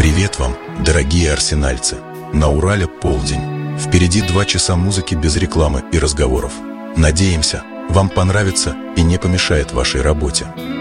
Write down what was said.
Привет вам, дорогие арсенальцы! На Урале полдень. Впереди 2 часа музыки без рекламы и разговоров. Надеемся, вам понравится и не помешает вашей работе.